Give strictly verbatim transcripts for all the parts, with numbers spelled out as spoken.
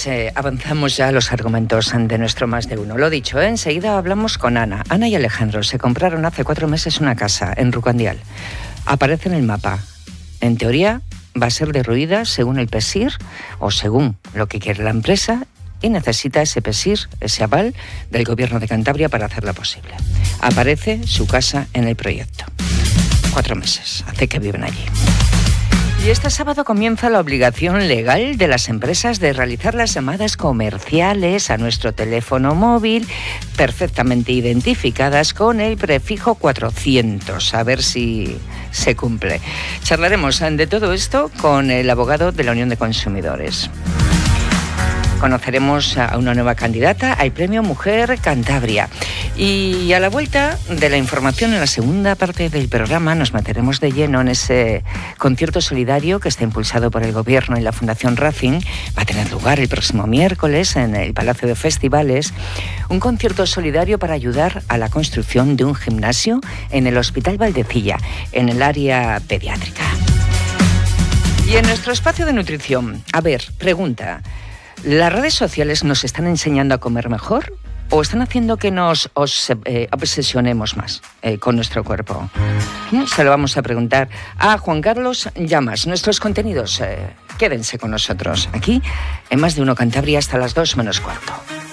pues eh, avanzamos ya a los argumentos de nuestro más de uno. Lo dicho, ¿eh? Enseguida hablamos con Ana. Ana y Alejandro se compraron hace cuatro meses una casa en Rucandial. Aparece en el mapa. En teoría va a ser derruida según el P S I R o según lo que quiere la empresa y necesita ese P S I R, ese aval del Gobierno de Cantabria para hacerla posible. Aparece su casa en el proyecto. Cuatro meses hace que viven allí. Y este sábado comienza la obligación legal de las empresas de realizar las llamadas comerciales a nuestro teléfono móvil perfectamente identificadas con el prefijo cuatrocientos. A ver si se cumple. Charlaremos de todo esto con el abogado de la Unión de Consumidores. Conoceremos a una nueva candidata al Premio Mujer Cantabria. Y a la vuelta de la información, en la segunda parte del programa, nos meteremos de lleno en ese concierto solidario que está impulsado por el Gobierno y la Fundación Racing. Va a tener lugar el próximo miércoles en el Palacio de Festivales. Un concierto solidario para ayudar a la construcción de un gimnasio en el Hospital Valdecilla, en el área pediátrica. Y en nuestro espacio de nutrición, a ver, pregunta... ¿Las redes sociales nos están enseñando a comer mejor o están haciendo que nos os, eh, obsesionemos más eh, con nuestro cuerpo? ¿Mm? Se lo vamos a preguntar a Juan Carlos Llamas. Nuestros contenidos, eh, quédense con nosotros aquí en Más de Uno Cantabria hasta las dos menos cuarto.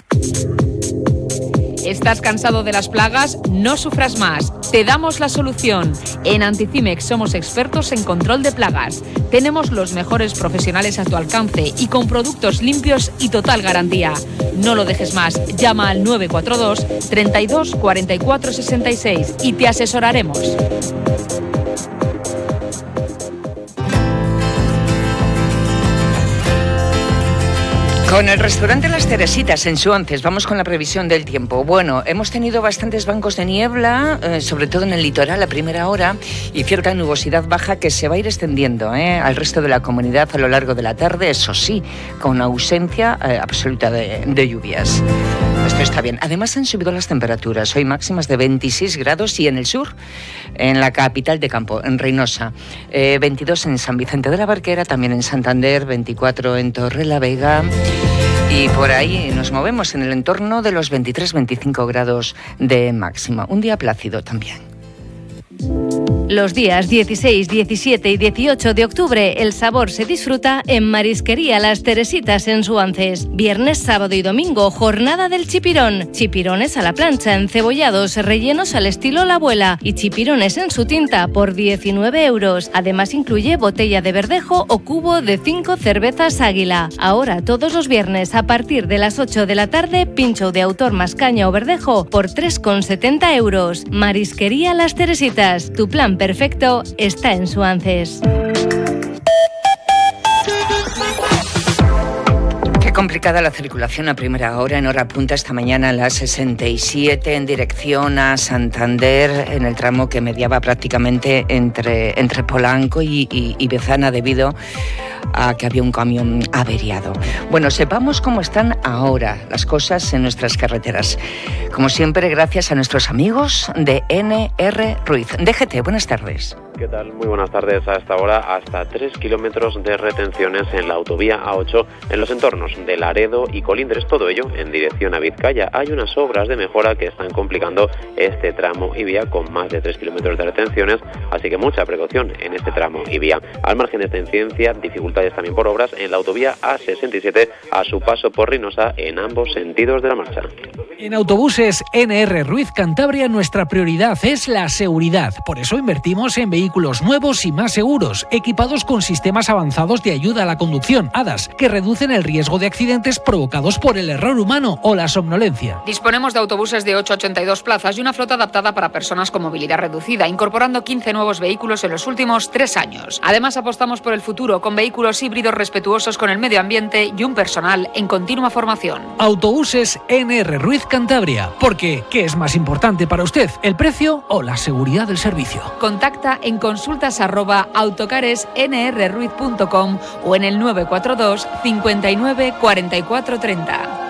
¿Estás cansado de las plagas? No sufras más. Te damos la solución. En Anticimex somos expertos en control de plagas. Tenemos los mejores profesionales a tu alcance y con productos limpios y total garantía. No lo dejes más. Llama al nueve cuatro dos, treinta y dos, cuarenta y cuatro, sesenta y seis y te asesoraremos. Con el restaurante Las Teresitas en Suances, vamos con la previsión del tiempo. Bueno, hemos tenido bastantes bancos de niebla, eh, sobre todo en el litoral a primera hora, y cierta nubosidad baja que se va a ir extendiendo eh, al resto de la comunidad a lo largo de la tarde, eso sí, con ausencia eh, absoluta de, de lluvias. Esto está bien. Además han subido las temperaturas, hoy máximas de veintiséis grados y en el sur, en la capital de campo, en Reynosa, eh, veintidós en San Vicente de la Barquera, también en Santander, veinticuatro en Torrelavega. Y por ahí nos movemos en el entorno de los veintitrés a veinticinco grados de máxima. Un día plácido también. Los días dieciséis, diecisiete y dieciocho de octubre el sabor se disfruta en Marisquería Las Teresitas en Suances. Viernes, sábado y domingo, jornada del chipirón. Chipirones a la plancha, encebollados, rellenos al estilo La Abuela y chipirones en su tinta por diecinueve euros. Además incluye botella de verdejo o cubo de cinco cervezas Águila. Ahora todos los viernes a partir de las ocho de la tarde, pincho de autor más caña o verdejo por tres con setenta euros. Marisquería Las Teresitas, tu plan perfecto está en Suances. Qué complicada la circulación a primera hora, en hora punta esta mañana en la sesenta y siete en dirección a Santander, en el tramo que mediaba prácticamente entre, entre Polanco y, y, y Bezana debido a que había un camión averiado. Bueno, sepamos cómo están ahora las cosas en nuestras carreteras. Como siempre, gracias a nuestros amigos de N R Ruiz. D G T, buenas tardes. ¿Qué tal? Muy buenas tardes. A esta hora, hasta tres kilómetros de retenciones en la autovía A ocho en los entornos de Laredo y Colindres. Todo ello en dirección a Vizcaya. Hay unas obras de mejora que están complicando este tramo y vía con más de tres kilómetros de retenciones, así que mucha precaución en este tramo y vía. Al margen de esta incidencia, dificultades también por obras en la autovía A sesenta y siete a su paso por Reynosa en ambos sentidos de la marcha. En autobuses N R Ruiz Cantabria, nuestra prioridad es la seguridad. Por eso invertimos en vehículos nuevos y más seguros, equipados con sistemas avanzados de ayuda a la conducción, A D A S, que reducen el riesgo de accidentes provocados por el error humano o la somnolencia. Disponemos de autobuses de ocho a ochenta y dos plazas y una flota adaptada para personas con movilidad reducida, incorporando quince nuevos vehículos en los últimos tres años. Además, apostamos por el futuro con vehículos híbridos respetuosos con el medio ambiente y un personal en continua formación. Autobuses N R Ruiz Cantabria, porque ¿qué es más importante para usted, el precio o la seguridad del servicio? Contacta en consultas arroba autocares n r ruiz punto com o en el nueve cuatro dos, cincuenta y nueve, cuarenta y cuatro treinta.